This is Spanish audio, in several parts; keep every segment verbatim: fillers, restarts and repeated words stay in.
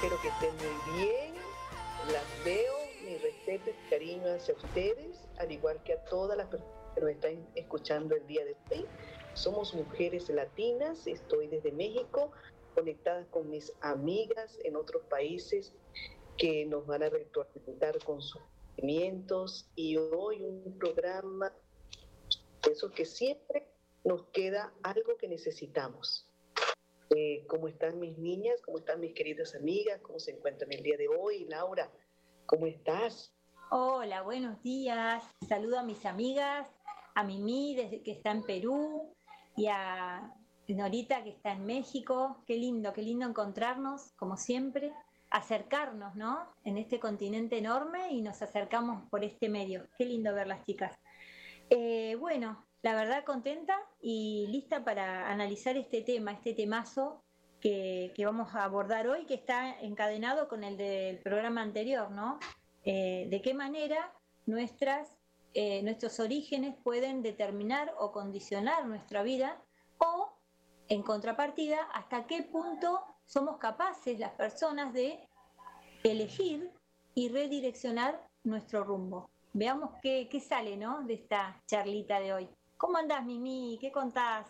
espero que estén muy bien. Las veo, mi respeto y cariño hacia ustedes, al igual que a todas las personas que nos están escuchando el día de hoy. Somos mujeres latinas, estoy desde México, conectadas con mis amigas en otros países que nos van a retroalimentar con sus conocimientos, y hoy un programa de esos que siempre nos queda algo que necesitamos. Eh, ¿Cómo están mis niñas? ¿Cómo están mis queridas amigas? ¿Cómo se encuentran el día de hoy? Laura, ¿cómo estás? Hola, buenos días. Saludo a mis amigas, a Mimi desde que está en Perú y a Norita que está en México. Qué lindo, qué lindo encontrarnos, como siempre, acercarnos, ¿no? En este continente enorme y nos acercamos por este medio. Qué lindo ver las chicas. Eh, bueno, la verdad contenta y lista para analizar este tema, este temazo que, que vamos a abordar hoy, que está encadenado con el del programa anterior, ¿no? Eh, de qué manera nuestras, eh, nuestros orígenes pueden determinar o condicionar nuestra vida, o, en contrapartida, hasta qué punto somos capaces las personas de elegir y redireccionar nuestro rumbo. Veamos qué, qué sale, ¿no?, de esta charlita de hoy. ¿Cómo andás, Mimi? ¿Qué contás?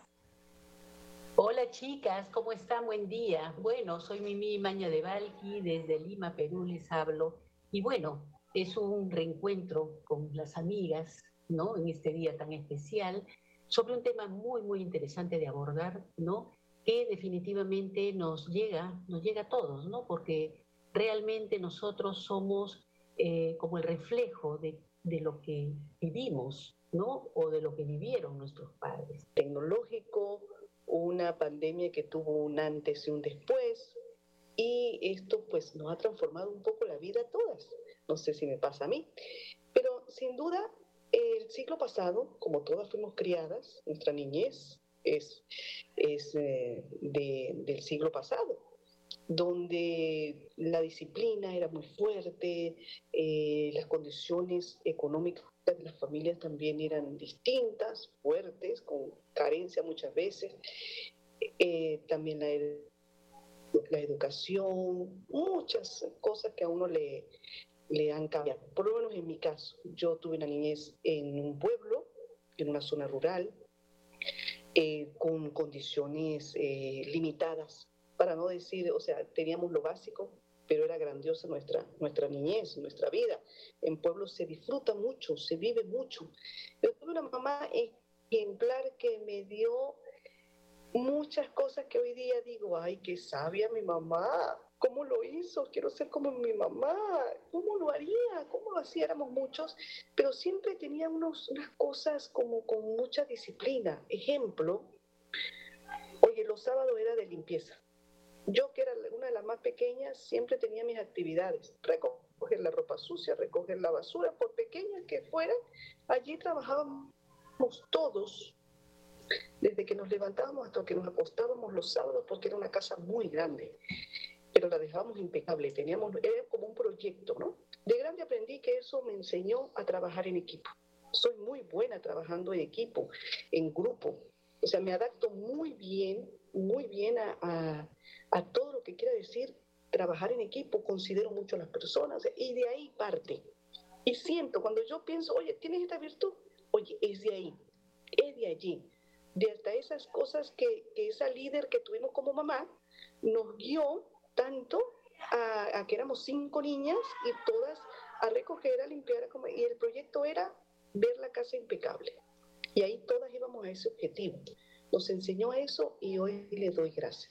Hola chicas, ¿cómo están? Buen día. Bueno, soy Mimi Maña de Valqui, desde Lima, Perú les hablo. Y bueno, es un reencuentro con las amigas, ¿no? En este día tan especial, sobre un tema muy, muy interesante de abordar, ¿no? Que definitivamente nos llega, nos llega a todos, ¿no? Porque realmente nosotros somos eh, como el reflejo de, de lo que vivimos, ¿no? O de lo que vivieron nuestros padres. Tecnológico, una pandemia que tuvo un antes y un después, y esto pues nos ha transformado un poco la vida a todas. No sé si me pasa a mí, pero sin duda el siglo pasado, como todas fuimos criadas, nuestra niñez es, es eh, de, del siglo pasado, donde la disciplina era muy fuerte, eh, las condiciones económicas de las familias también eran distintas, fuertes, con carencia muchas veces, eh, también la, la educación, muchas cosas que a uno le, le han cambiado. Por lo menos en mi caso, yo tuve una niñez en un pueblo, en una zona rural, eh, con condiciones eh, limitadas, para no decir, o sea, teníamos lo básico, pero era grandiosa nuestra, nuestra niñez, nuestra vida. En pueblos se disfruta mucho, se vive mucho. Yo tuve una mamá ejemplar que me dio muchas cosas que hoy día digo, ay, qué sabia mi mamá, ¿cómo lo hizo? Quiero ser como mi mamá, ¿cómo lo haría? ¿Cómo lo hacía? Éramos muchos, pero siempre tenía unos, unas cosas como con mucha disciplina. Ejemplo, oye, los sábados era de limpieza. Yo, que era una de las más pequeñas, siempre tenía mis actividades, recoger la ropa sucia, recoger la basura, por pequeñas que fueran, allí trabajábamos todos, desde que nos levantábamos hasta que nos acostábamos los sábados, porque era una casa muy grande, pero la dejábamos impecable, teníamos, era como un proyecto, ¿no? De grande aprendí que eso me enseñó a trabajar en equipo. Soy muy buena trabajando en equipo, en grupo, o sea, me adapto muy bien, muy bien a, a, a todo lo que quiera decir trabajar en equipo, considero mucho a las personas, y de ahí parte. Y siento, cuando yo pienso, oye, ¿tienes esta virtud? Oye, es de ahí, es de allí, de hasta esas cosas que, que esa líder que tuvimos como mamá nos guió tanto a, a que éramos cinco niñas y todas a recoger, a limpiar, a comer, y el proyecto era ver la casa impecable. Y ahí todas íbamos a ese objetivo. Nos enseñó eso y hoy le doy gracias.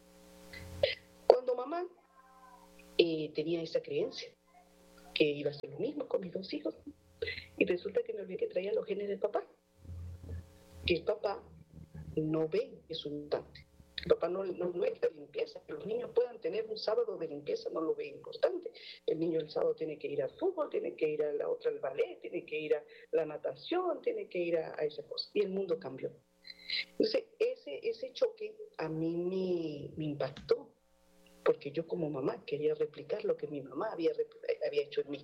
Cuando mamá eh, tenía esa creencia, que iba a hacer lo mismo con mis dos hijos, y resulta que me olvidé que traía los genes del papá, que el papá no ve eso importante. El papá no, no, no es la limpieza, que los niños puedan tener un sábado de limpieza no lo ve importante. El niño el sábado tiene que ir al fútbol, tiene que ir a la otra al ballet, tiene que ir a la natación, tiene que ir a, a esa cosa. Y el mundo cambió. Entonces, ese, ese choque a mí me, me impactó, porque yo como mamá quería replicar lo que mi mamá había, había hecho en mí.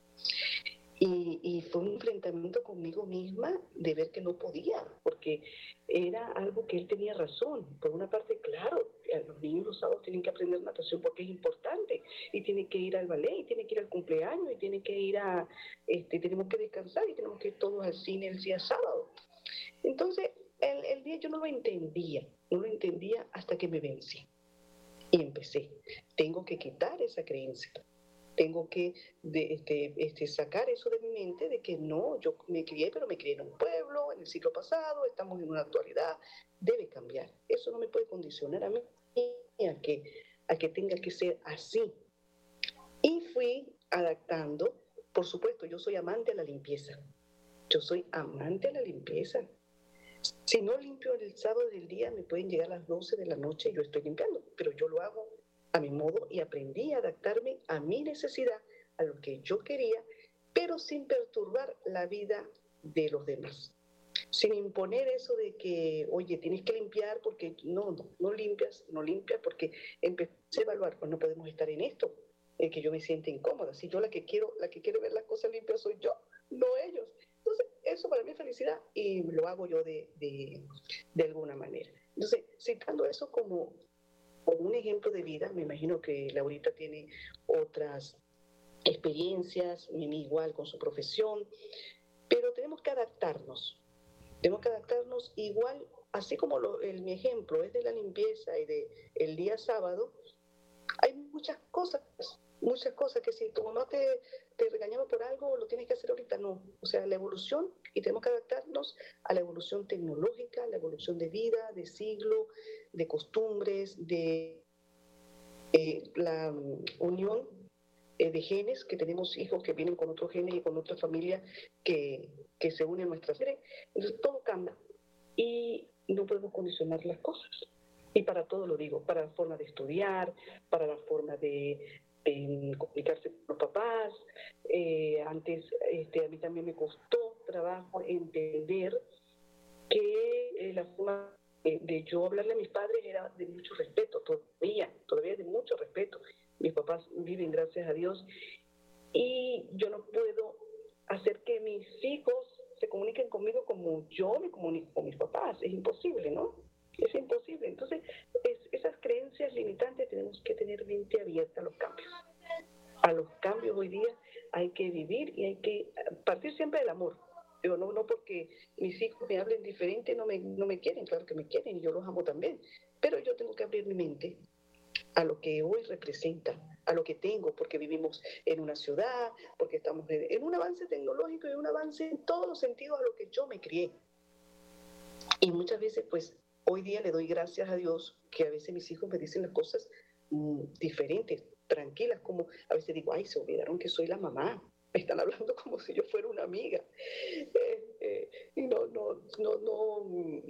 Y, y fue un enfrentamiento conmigo misma de ver que no podía, porque era algo que él tenía razón. Por una parte, claro, a los niños los sábados tienen que aprender natación porque es importante, y tienen que ir al ballet, y tienen que ir al cumpleaños, y tienen que ir a, este, tenemos que descansar, y tenemos que ir todos al cine el día sábado. Entonces, el, el día yo no lo entendía, no lo entendía hasta que me vencí. Y empecé, tengo que quitar esa creencia. Tengo que de, este, este, sacar eso de mi mente de que no, yo me crié, pero me crié en un pueblo, en el siglo pasado, estamos en una actualidad, debe cambiar. Eso no me puede condicionar a mí a que, a que tenga que ser así. Y fui adaptando, por supuesto, yo soy amante a la limpieza. Yo soy amante a la limpieza. Si no limpio el sábado del día, me pueden llegar a las doce de la noche y yo estoy limpiando, pero yo lo hago a mi modo y aprendí a adaptarme a mi necesidad, a lo que yo quería, pero sin perturbar la vida de los demás. Sin imponer eso de que, oye, tienes que limpiar porque no, no, no limpias, no limpias, porque empecé a evaluar, pues no podemos estar en esto, en que yo me sienta incómoda. Si yo la que quiero, la que quiero ver las cosas limpias soy yo, no ellos. Entonces, eso para mí es felicidad y lo hago yo de, de, de alguna manera. Entonces, citando eso como como un ejemplo de vida, me imagino que Laurita tiene otras experiencias, Mimi igual con su profesión, pero tenemos que adaptarnos, tenemos que adaptarnos igual, así como lo, el, mi ejemplo es de la limpieza y de el día sábado, hay muchas cosas, muchas cosas que si tu mamá te, te regañaba por algo, lo tienes que hacer ahorita, no. O sea, la evolución, y tenemos que adaptarnos a la evolución tecnológica, la evolución de vida, de siglo, de costumbres, de eh, la um, unión eh, de genes, que tenemos hijos que vienen con otros genes y con otra familia que, que se unen a nuestra serie. Entonces, todo cambia y no podemos condicionar las cosas. Y para todo lo digo, para la forma de estudiar, para la forma de, de comunicarse con los papás. Eh, antes este, a mí también me costó trabajo entender que eh, la forma de, de yo hablarle a mis padres era de mucho respeto, todavía, todavía es de mucho respeto. Mis papás viven, gracias a Dios, y yo no puedo hacer que mis hijos se comuniquen conmigo como yo me comunico con mis papás. Es imposible, ¿no? Es imposible. Entonces, es, esas creencias limitantes tenemos que tener mente abierta a los cambios. A los cambios hoy día hay que vivir y hay que partir siempre del amor. Pero no, no porque mis hijos me hablen diferente, no me, no me quieren, claro que me quieren y yo los amo también. Pero yo tengo que abrir mi mente a lo que hoy representa, a lo que tengo, porque vivimos en una ciudad, porque estamos en, en un avance tecnológico y un avance en todos los sentidos a lo que yo me crié. Y muchas veces, pues, hoy día le doy gracias a Dios que a veces mis hijos me dicen las cosas mmm, diferentes, tranquilas, como a veces digo, ay, se olvidaron que soy la mamá, me están hablando como si yo fuera una amiga. Eh, eh, y no, no, no, no,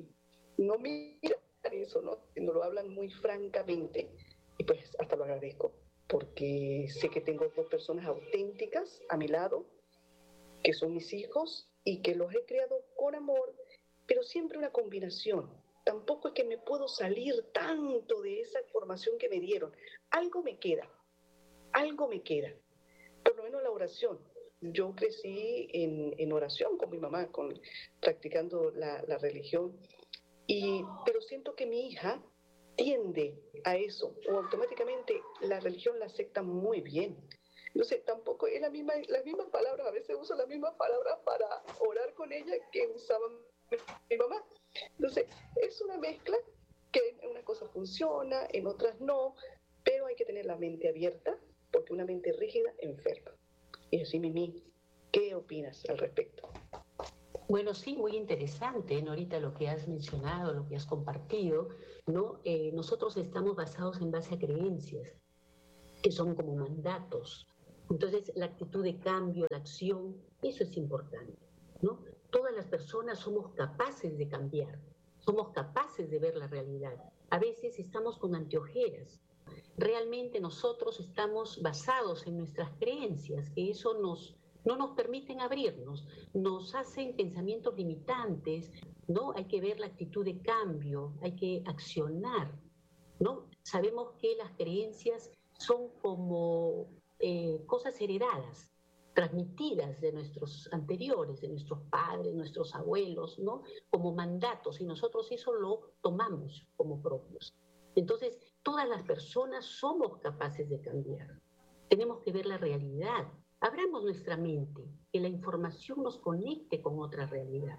no miran eso, ¿no? No lo hablan muy francamente. Y pues hasta lo agradezco, porque sé que tengo dos personas auténticas a mi lado, que son mis hijos, y que los he criado con amor, pero siempre una combinación. Tampoco es que me puedo salir tanto de esa formación que me dieron. Algo me queda, algo me queda. Por lo menos la oración. Yo crecí en, en oración con mi mamá, con, practicando la, la religión, y, pero siento que mi hija tiende a eso, o automáticamente la religión la acepta muy bien. Entonces tampoco es la misma, las mismas palabras, a veces uso las mismas palabras para orar con ella que usaba mi mamá. Entonces es una mezcla que en unas cosas funciona, en otras no, pero hay que tener la mente abierta, porque una mente rígida enferma. Y así, Mimi, ¿qué opinas al respecto? Bueno, sí, muy interesante, Norita, lo que has mencionado, lo que has compartido, ¿no? Eh, nosotros estamos basados en base a creencias, que son como mandatos. Entonces, la actitud de cambio, la acción, eso es importante, ¿no? Todas las personas somos capaces de cambiar, somos capaces de ver la realidad. A veces estamos con anteojeras. Realmente nosotros estamos basados en nuestras creencias, que eso nos... no nos permiten abrirnos, nos hacen pensamientos limitantes, ¿no? Hay que ver la actitud de cambio, hay que accionar, ¿no? Sabemos que las creencias son como eh, cosas heredadas, transmitidas de nuestros anteriores, de nuestros padres, nuestros abuelos, ¿no? Como mandatos, y nosotros eso lo tomamos como propios. Entonces, todas las personas somos capaces de cambiar. Tenemos que ver la realidad. Abramos nuestra mente, que la información nos conecte con otra realidad.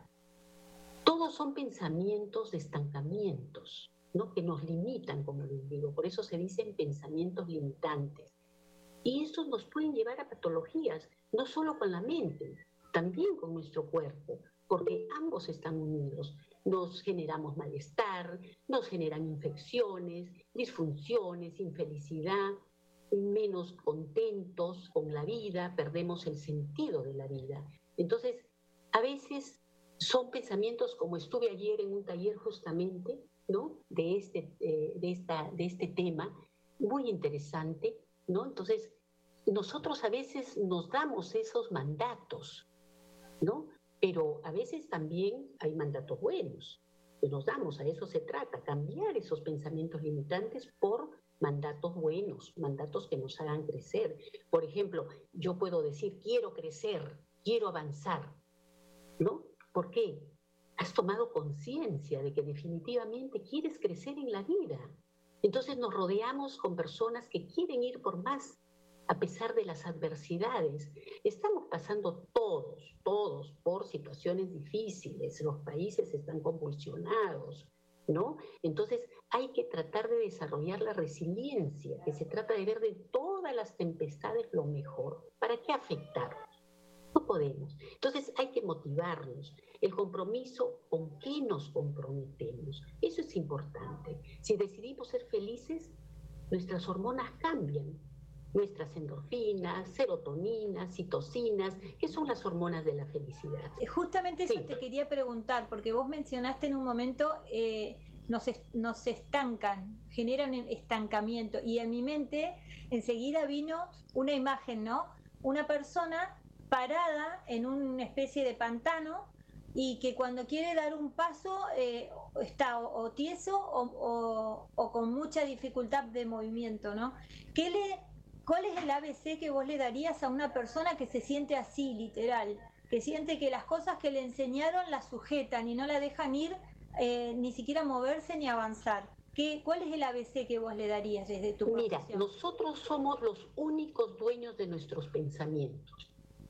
Todos son pensamientos de estancamientos, ¿no? Que nos limitan, como les digo. Por eso se dicen pensamientos limitantes. Y estos nos pueden llevar a patologías, no solo con la mente, también con nuestro cuerpo, porque ambos están unidos. Nos generamos malestar, nos generan infecciones, disfunciones, infelicidad, menos contentos con la vida, perdemos el sentido de la vida. Entonces, a veces son pensamientos como estuve ayer en un taller justamente, ¿no? De este, eh, de esta, de este tema, muy interesante, ¿no? Entonces, nosotros a veces nos damos esos mandatos, ¿no? Pero a veces también hay mandatos buenos que nos damos, a eso se trata, cambiar esos pensamientos limitantes por mandatos buenos, mandatos que nos hagan crecer. Por ejemplo, yo puedo decir, quiero crecer, quiero avanzar, ¿no? ¿Por qué? Has tomado conciencia de que definitivamente quieres crecer en la vida. Entonces nos rodeamos con personas que quieren ir por más, a pesar de las adversidades. Estamos pasando todos, todos por situaciones difíciles, los países están convulsionados, ¿no? Entonces hay que tratar de desarrollar la resiliencia, que se trata de ver de todas las tempestades lo mejor. ¿Para qué afectarnos? No podemos. Entonces hay que motivarnos. El compromiso, ¿con qué nos comprometemos? Eso es importante. Si decidimos ser felices, nuestras hormonas cambian. Nuestras endorfinas, serotoninas, citocinas, que son las hormonas de la felicidad. Justamente eso Sí. te quería preguntar, porque vos mencionaste en un momento, eh, nos, es, nos estancan, generan estancamiento, y en mi mente enseguida vino una imagen, ¿no? Una persona parada en una especie de pantano y que cuando quiere dar un paso eh, está o, o tieso o, o, o con mucha dificultad de movimiento, ¿no? ¿Qué le... ¿Cuál es el A B C que vos le darías a una persona que se siente así, literal? Que siente que las cosas que le enseñaron la sujetan y no la dejan ir, eh, ni siquiera moverse ni avanzar. ¿Qué, ¿Cuál es el A B C que vos le darías desde tu Mira, profesión? nosotros somos los únicos dueños de nuestros pensamientos.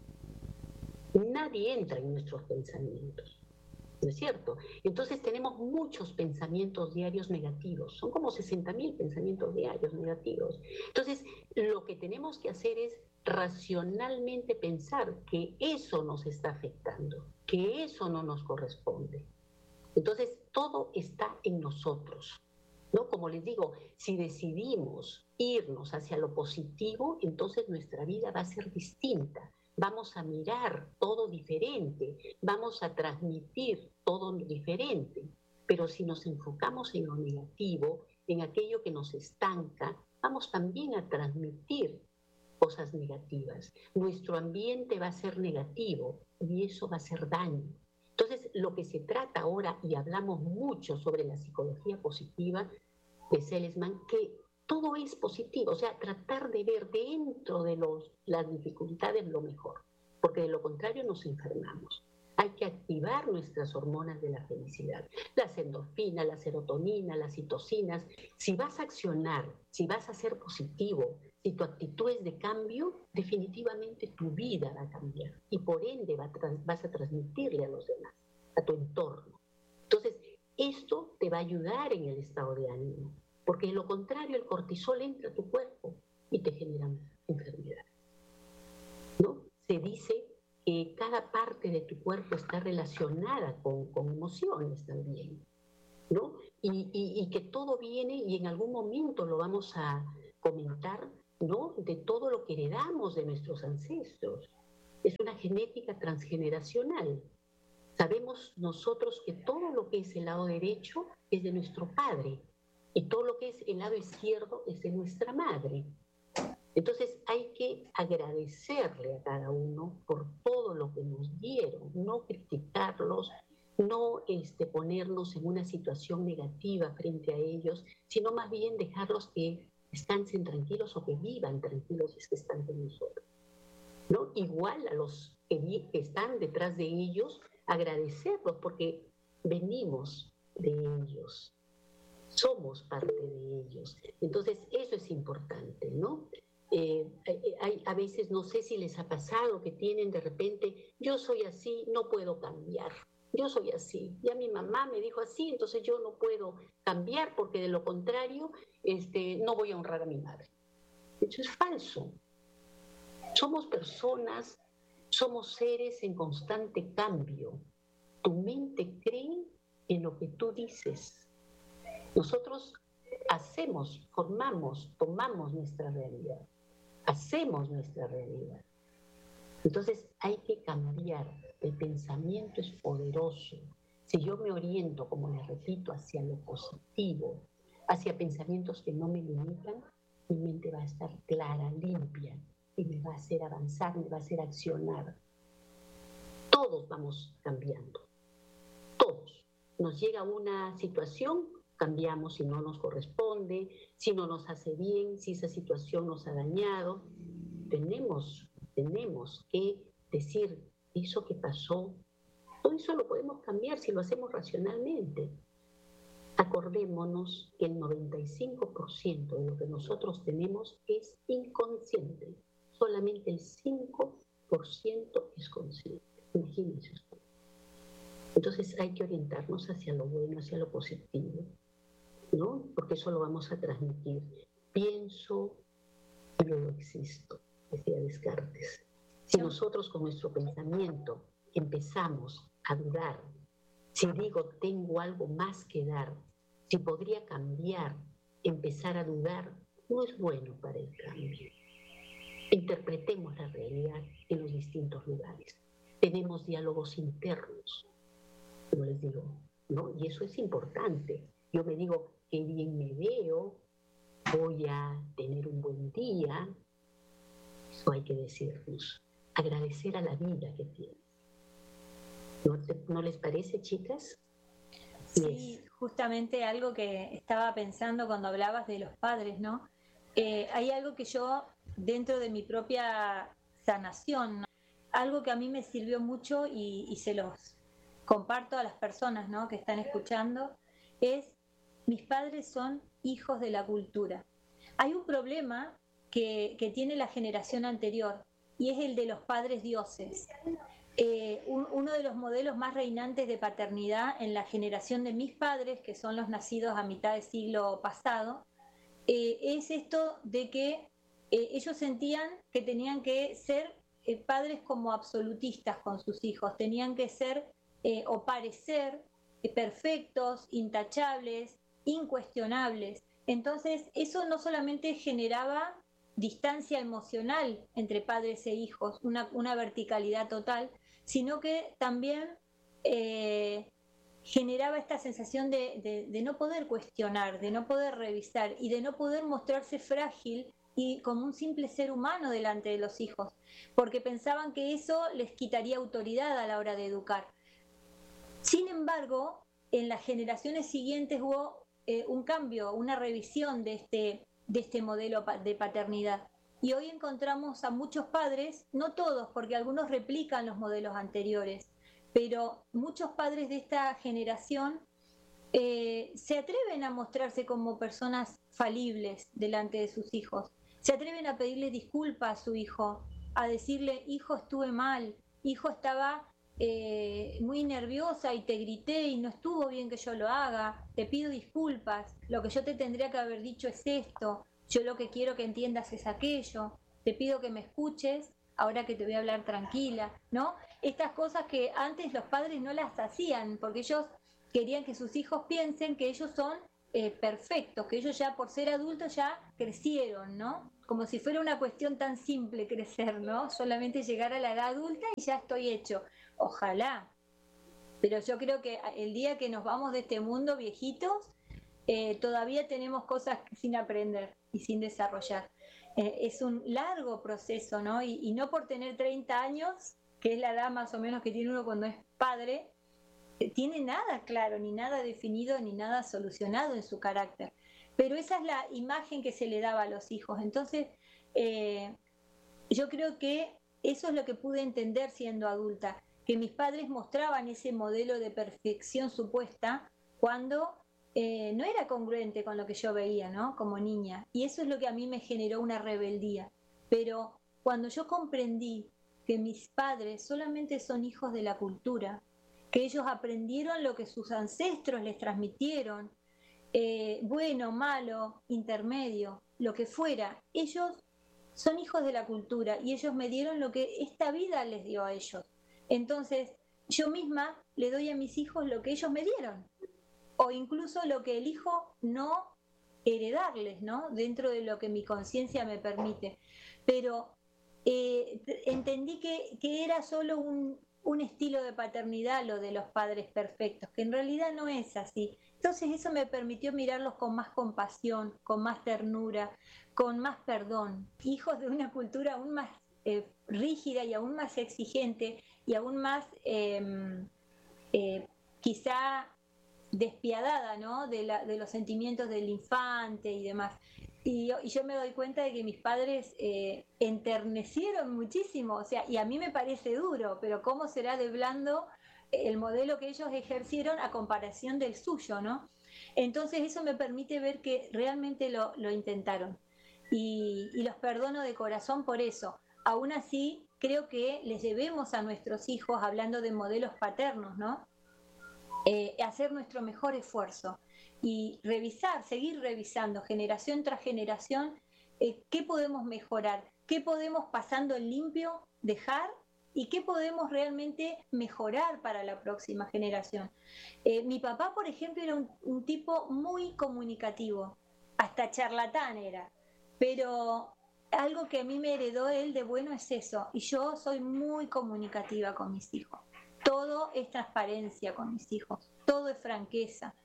Nadie entra en nuestros pensamientos. ¿No es cierto? Entonces tenemos muchos pensamientos diarios negativos, son como sesenta mil pensamientos diarios negativos. Entonces lo que tenemos que hacer es racionalmente pensar que eso nos está afectando, que eso no nos corresponde. Entonces todo está en nosotros, ¿no? Como les digo, si decidimos irnos hacia lo positivo, entonces nuestra vida va a ser distinta. Vamos a mirar todo diferente, vamos a transmitir todo diferente. Pero si nos enfocamos en lo negativo, en aquello que nos estanca, vamos también a transmitir cosas negativas. Nuestro ambiente va a ser negativo y eso va a hacer daño. Entonces, lo que se trata ahora, y hablamos mucho sobre la psicología positiva de Seligman, que todo es positivo, o sea, tratar de ver dentro de los, las dificultades lo mejor, porque de lo contrario nos enfermamos. Hay que activar nuestras hormonas de la felicidad, las endorfinas, la serotonina, las citocinas. Si vas a accionar, si vas a ser positivo, si tu actitud es de cambio, definitivamente tu vida va a cambiar y por ende va a vas a transmitirle a los demás, a tu entorno. Entonces, esto te va a ayudar en el estado de ánimo. Porque de lo contrario, el cortisol entra a tu cuerpo y te generan enfermedades, ¿no? Se dice que cada parte de tu cuerpo está relacionada con, con emociones también, ¿no? Y, y, y que todo viene, y en algún momento lo vamos a comentar, ¿no? De todo lo que heredamos de nuestros ancestros. Es una genética transgeneracional. Sabemos nosotros que todo lo que es el lado derecho es de nuestro padre, y todo lo que es el lado izquierdo es de nuestra madre. Entonces hay que agradecerle a cada uno por todo lo que nos dieron, no criticarlos, no este, ponernos en una situación negativa frente a ellos, sino más bien dejarlos que descansen tranquilos o que vivan tranquilos si es que están con nosotros, ¿no? Igual a los que, que están detrás de ellos, agradecerlos porque venimos de ellos. Somos parte de ellos. Entonces, Entonces, no sé si les ha pasado que tienen de repente, yo soy así, no puedo cambiar. Yo soy así, ya mi mamá me dijo así, entonces yo no puedo cambiar porque de lo contrario este, no voy a honrar a mi madre. Eso es falso. Somos personas, somos seres en constante cambio. Tu mente cree en lo que tú dices. Nosotros hacemos, formamos, tomamos nuestra realidad. Hacemos nuestra realidad. Entonces hay que cambiar. El pensamiento es poderoso. Si yo me oriento, como les repito, hacia lo positivo, hacia pensamientos que no me limitan, mi mente va a estar clara, limpia, y me va a hacer avanzar, me va a hacer accionar. Todos vamos cambiando. Todos. Nos llega una situación, cambiamos si no nos corresponde, si no nos hace bien, si esa situación nos ha dañado. Tenemos, tenemos que decir, eso que pasó, todo eso lo podemos cambiar si lo hacemos racionalmente. Acordémonos que el noventa y cinco por ciento de lo que nosotros tenemos es inconsciente. Solamente el cinco por ciento es consciente. Imagínense usted. Entonces hay que orientarnos hacia lo bueno, hacia lo positivo, ¿no? Porque eso lo vamos a transmitir. Pienso y luego existo, decía Descartes. Si nosotros con nuestro pensamiento empezamos a dudar, si digo tengo algo más que dar, si podría cambiar, empezar a dudar, no es bueno para el cambio. Interpretemos la realidad en los distintos lugares. Tenemos diálogos internos, como les digo, ¿no? Y eso es importante. Yo me digo, qué bien me veo, voy a tener un buen día. Eso hay que decirnos. Agradecer a la vida que tienes. ¿No, te, ¿no les parece, chicas? Sí, es justamente algo que estaba pensando cuando hablabas de los padres, ¿no? Eh, hay algo que yo, dentro de mi propia sanación, ¿no? Algo que a mí me sirvió mucho y, y se los comparto a las personas, ¿no?, que están escuchando, es: mis padres son hijos de la cultura. Hay un problema que, que tiene la generación anterior, y es el de los padres dioses. Eh, un, uno de los modelos más reinantes de paternidad en la generación de mis padres, que son los nacidos a mitad del siglo pasado, eh, es esto de que eh, ellos sentían que tenían que ser eh, padres como absolutistas con sus hijos, tenían que ser eh, o parecer eh, perfectos, intachables, incuestionables. Entonces eso no solamente generaba distancia emocional entre padres e hijos, una, una verticalidad total, sino que también eh, generaba esta sensación de, de, de no poder cuestionar, de no poder revisar y de no poder mostrarse frágil y como un simple ser humano delante de los hijos, porque pensaban que eso les quitaría autoridad a la hora de educar. Sin embargo, en las generaciones siguientes hubo eh, un cambio, una revisión de este de este modelo de paternidad. Y hoy encontramos a muchos padres, no todos, porque algunos replican los modelos anteriores, pero muchos padres de esta generación eh, se atreven a mostrarse como personas falibles delante de sus hijos. Se atreven a pedirle disculpas a su hijo, a decirle: hijo, estuve mal, hijo, estaba Eh, muy nerviosa y te grité y no estuvo bien que yo lo haga, te pido disculpas, lo que yo te tendría que haber dicho es esto, yo lo que quiero que entiendas es aquello, te pido que me escuches ahora que te voy a hablar tranquila, ¿no? Estas cosas que antes los padres no las hacían porque ellos querían que sus hijos piensen que ellos son eh, perfectos, que ellos ya por ser adultos ya crecieron, ¿no? Como si fuera una cuestión tan simple crecer, ¿no? Solamente llegar a la edad adulta y ya estoy hecho. Ojalá, pero yo creo que el día que nos vamos de este mundo viejitos, eh, todavía tenemos cosas sin aprender y sin desarrollar. Eh, es un largo proceso, ¿no? Y, y no por tener treinta años, que es la edad más o menos que tiene uno cuando es padre, eh, tiene nada claro, ni nada definido, ni nada solucionado en su carácter. Pero esa es la imagen que se le daba a los hijos. Entonces, eh, yo creo que eso es lo que pude entender siendo adulta, que mis padres mostraban ese modelo de perfección supuesta cuando eh, no era congruente con lo que yo veía, ¿no?, como niña. Y eso es lo que a mí me generó una rebeldía. Pero cuando yo comprendí que mis padres solamente son hijos de la cultura, que ellos aprendieron lo que sus ancestros les transmitieron, eh, bueno, malo, intermedio, lo que fuera, ellos son hijos de la cultura y ellos me dieron lo que esta vida les dio a ellos. Entonces, yo misma le doy a mis hijos lo que ellos me dieron, o incluso lo que elijo no heredarles, ¿no? Dentro de lo que mi conciencia me permite. Pero eh, entendí que, que era solo un, un estilo de paternidad lo de los padres perfectos, que en realidad no es así. Entonces eso me permitió mirarlos con más compasión, con más ternura, con más perdón. Hijos de una cultura aún más eh, rígida y aún más exigente y aún más eh, eh, quizá despiadada, ¿no? De, la, de los sentimientos del infante y demás. Y yo, y yo me doy cuenta de que mis padres eh, enternecieron muchísimo, o sea, y a mí me parece duro, pero ¿cómo será de blando el modelo que ellos ejercieron a comparación del suyo, ¿no? Entonces eso me permite ver que realmente lo, lo intentaron. Y, y los perdono de corazón por eso. Aún así, creo que les debemos a nuestros hijos, hablando de modelos paternos, ¿no? Eh, hacer nuestro mejor esfuerzo y revisar, seguir revisando generación tras generación eh, qué podemos mejorar, qué podemos pasando en limpio dejar y qué podemos realmente mejorar para la próxima generación. Eh, mi papá, por ejemplo, era un, un tipo muy comunicativo, hasta charlatán era, pero algo que a mí me heredó él de bueno es eso, y yo soy muy comunicativa con mis hijos. Todo es transparencia con mis hijos, todo es franqueza.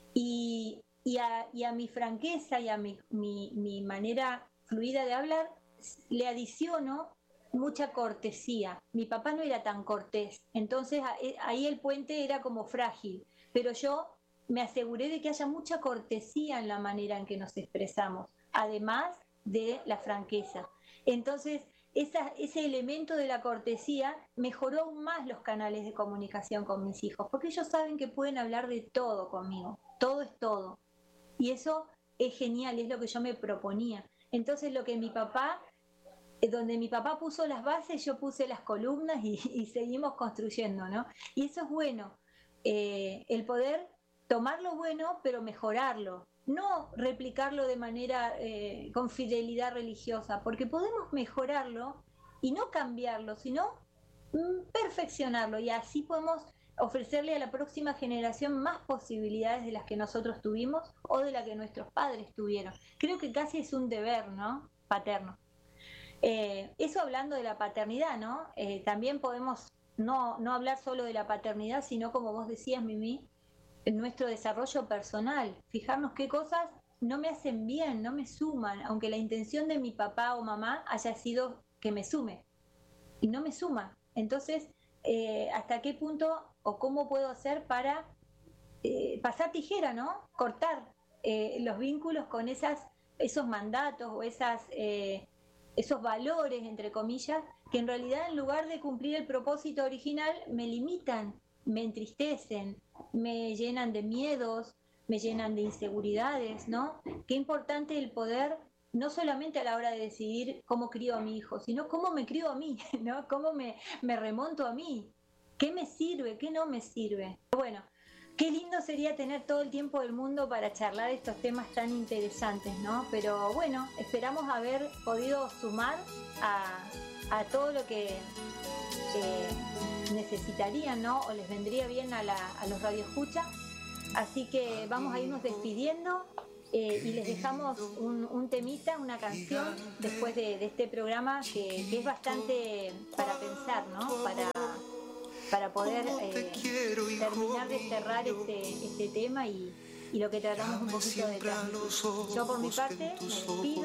Y, y, a, y a mi franqueza y a mi, mi, mi manera fluida de hablar le adiciono mucha cortesía. Mi papá no era tan cortés, entonces ahí el puente era como frágil, pero yo me aseguré de que haya mucha cortesía en la manera en que nos expresamos, además de la franqueza. Entonces, Esa, ese elemento de la cortesía mejoró aún más los canales de comunicación con mis hijos, porque ellos saben que pueden hablar de todo conmigo, todo es todo. Y eso es genial, es lo que yo me proponía. Entonces lo que mi papá, donde mi papá puso las bases, yo puse las columnas y, y seguimos construyendo, ¿no? Y eso es bueno, eh, el poder tomar lo bueno, pero mejorarlo. No replicarlo de manera eh, con fidelidad religiosa, porque podemos mejorarlo y no cambiarlo, sino mm, perfeccionarlo, y así podemos ofrecerle a la próxima generación más posibilidades de las que nosotros tuvimos o de las que nuestros padres tuvieron. Creo que casi es un deber, ¿no? Paterno. Eh, eso hablando de la paternidad, ¿no? Eh, también podemos no, no hablar solo de la paternidad, sino como vos decías, Mimi, en nuestro desarrollo personal, fijarnos qué cosas no me hacen bien, no me suman, aunque la intención de mi papá o mamá haya sido que me sume, y no me suma. Entonces, eh, ¿hasta qué punto o cómo puedo hacer para eh, pasar tijera, ¿no? Cortar eh, los vínculos con esas, esos mandatos o esas, eh, esos valores, entre comillas, que en realidad en lugar de cumplir el propósito original, me limitan, me entristecen, me llenan de miedos, me llenan de inseguridades, ¿no? Qué importante el poder, no solamente a la hora de decidir cómo crío a mi hijo, sino cómo me crío a mí, ¿no? Cómo me, me remonto a mí, qué me sirve, qué no me sirve. Bueno, qué lindo sería tener todo el tiempo del mundo para charlar estos temas tan interesantes, ¿no? Pero bueno, esperamos haber podido sumar a, a todo lo que eh, necesitarían, ¿no? O les vendría bien a, la, a los radioescuchas. Así que vamos a irnos despidiendo eh, y les dejamos un, un temita, una canción después de, de este programa que, que es bastante para pensar, ¿no? Para, para poder eh, terminar de cerrar este, este tema y, y lo que tratamos un poquito de transmitir. Yo por mi parte me despido.